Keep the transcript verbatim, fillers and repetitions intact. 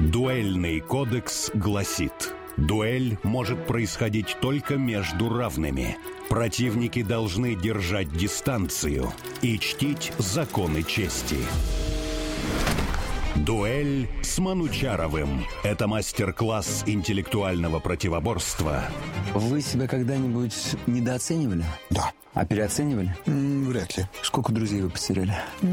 Дуэльный кодекс гласит: дуэль может происходить только между равными. Противники должны держать дистанцию и чтить законы чести. Дуэль с Манучаровым. Это мастер-класс интеллектуального противоборства. Вы себя когда-нибудь недооценивали? Да. А переоценивали? М, вряд ли. Сколько друзей вы потеряли?